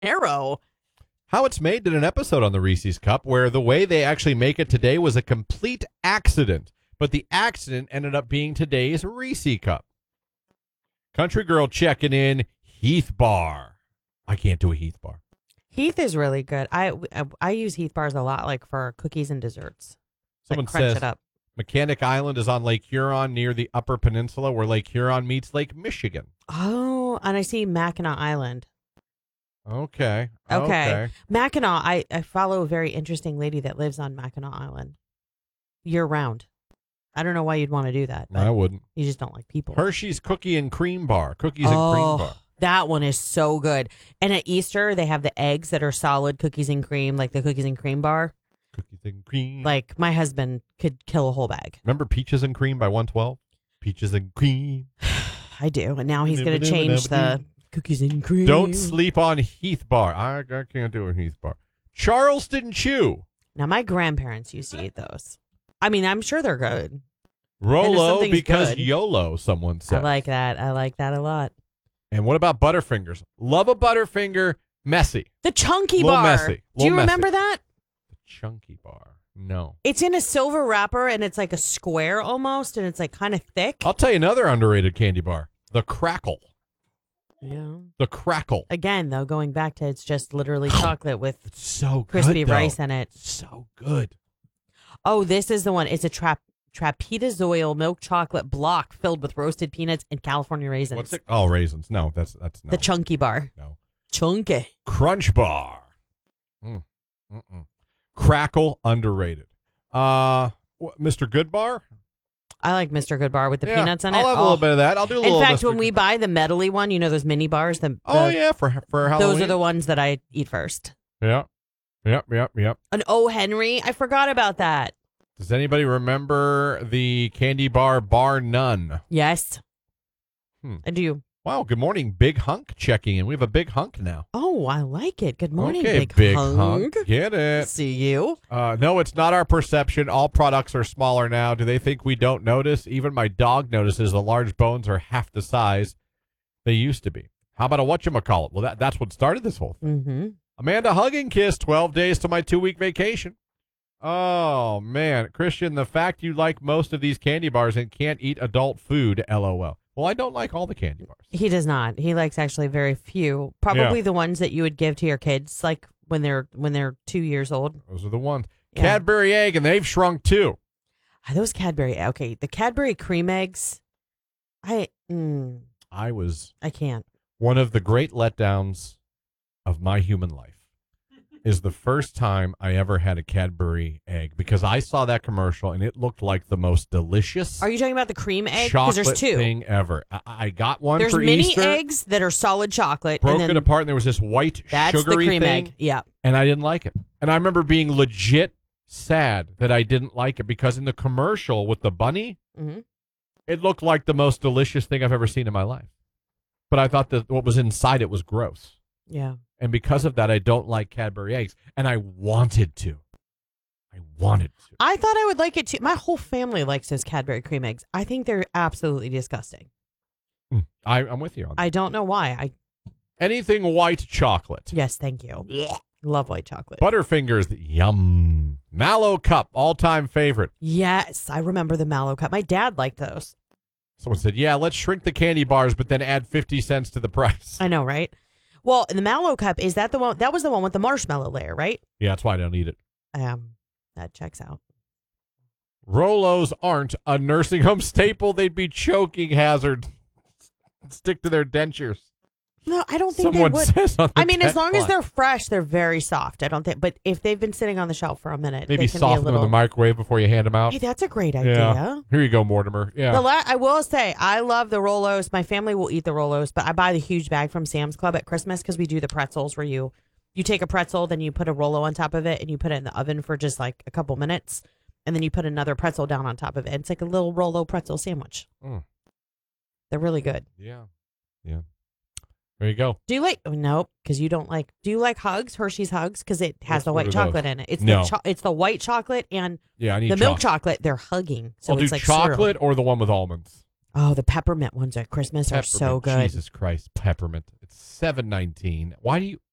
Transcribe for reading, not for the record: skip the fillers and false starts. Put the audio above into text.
Arrow. How It's Made did an episode on the Reese's Cup where the way they actually make it today was a complete accident, but the accident ended up being today's Reese's Cup. Country girl checking in, Heath Bar. I can't do a Heath Bar. Heath is really good. I use Heath bars a lot, like for cookies and desserts. Someone crunch says it up. Mechanic Island is on Lake Huron near the Upper Peninsula where Lake Huron meets Lake Michigan. Oh, and I see Mackinac Island. Okay. Mackinac, I follow a very interesting lady that lives on Mackinac Island year round. I don't know why you'd want to do that. I wouldn't. You just don't like people. Hershey's Cookie and Cream Bar. Cookies and Cream Bar. That one is so good. And at Easter, they have the eggs that are solid cookies and cream, like the cookies and cream bar. Cookies and cream. Like my husband could kill a whole bag. Remember Peaches and Cream by 112? Peaches and Cream. I do. And now he's going to change the cookies and cream. Don't sleep on Heath Bar. I can't do a Heath Bar. Charleston Chew. Now, my grandparents used to eat those. I mean, I'm sure they're good. Rolo because good. YOLO, someone said. I like that. I like that a lot. And what about Butterfingers? Love a Butterfinger. Messy. The chunky Little bar. messy. Do you Little remember messy. that? The chunky bar. No. It's in a silver wrapper, and it's like a square almost, and it's like kind of thick. I'll tell you another underrated candy bar. The Crackle. Yeah. The Crackle. Again, though, going back to it's just literally chocolate with It's so crispy good, though. rice in it. So good. Oh, this is the one. It's a trapezoidal milk chocolate block filled with roasted peanuts and California raisins. What's it? Oh, raisins. No, that's no. The chunky bar. No. Chunky. Crunch Bar. Crackle, underrated. Mr. Good Bar? I like Mr. Good Bar with the Yeah, peanuts in it. I'll have a little bit of that. I'll do a little In fact, Mr. when we Good- buy the medley one, you know those mini bars? For Halloween. those are the ones that I eat first. Yeah. Yep. An O. Henry. I forgot about that. Does anybody remember the candy bar None? Yes. I do. Wow, good morning, Big Hunk checking in. We have a Big Hunk now. Oh, I like it. Good morning, Okay, Big Hunk. Get it. See you. No, it's not our perception. All products are smaller now. Do they think we don't notice? Even my dog notices the large bones are half the size they used to be. How about a whatchamacallit? Well, that's what started this whole thing. Mm-hmm. Amanda Hugging Kiss, 12 days to my 2-week vacation. Oh, man. Christian, the fact you like most of these candy bars and can't eat adult food, LOL. Well, I don't like all the candy bars. He does not. He likes actually very few. Probably the ones that you would give to your kids, like when they're 2 years old. Those are the ones. Yeah. Cadbury egg, and they've shrunk too. Those Cadbury. Okay, the Cadbury cream eggs. I can't. One of the great letdowns of my human life is the first time I ever had a Cadbury egg because I saw that commercial and it looked like the most delicious. Are you talking about the cream egg? Because chocolate there's two thing ever. I got one There's for mini Easter. eggs that are solid chocolate. Broke and then it apart and there was this white that's sugary the cream thing. egg. Yeah. And I didn't like it. And I remember being legit sad that I didn't like it because in the commercial with the bunny, it looked like the most delicious thing I've ever seen in my life. But I thought that what was inside it was gross. Yeah. And because of that, I don't like Cadbury eggs. And I wanted to. I thought I would like it too. My whole family likes those Cadbury cream eggs. I think they're absolutely disgusting. I'm with you on that. I don't know why. Anything white chocolate. Yes, thank you. Love white chocolate. Butterfingers, yum. Mallow Cup, all-time favorite. Yes, I remember the Mallow Cup. My dad liked those. Someone said, yeah, let's shrink the candy bars, but then add 50 cents to the price. I know, right? Well, the Mallow Cup, is that the one? That was the one with the marshmallow layer, right? Yeah, that's why I don't eat it. That checks out. Rolos aren't a nursing home staple. They'd be choking hazard. Stick to their dentures. No, I don't think Someone they would. says on the I mean, as long as line. they're fresh, they're very soft. I don't think, but if they've been sitting on the shelf for a minute, maybe they can soften be a them in the microwave before you hand them out. Hey, that's a great idea. Yeah. Here you go, Mortimer. Yeah. I will say, I love the Rolos. My family will eat the Rolos, but I buy the huge bag from Sam's Club at Christmas because we do the pretzels where you take a pretzel, then you put a Rolo on top of it, and you put it in the oven for just like a couple minutes, and then you put another pretzel down on top of it. It's like a little Rolo pretzel sandwich. They're really good. Yeah. There you go. Do you like? Oh, nope, because you don't like. Do you like Hugs? Hershey's Hugs, because it has the What white are chocolate those? in it. It's No. it's the white chocolate and Yeah, I need the milk chocolate. They're hugging, so I'll it's do like chocolate cereal. or the one with almonds. Oh, the peppermint ones at Christmas are so Peppermint. good. Jesus Christ, peppermint. It's $7.19. Why do you?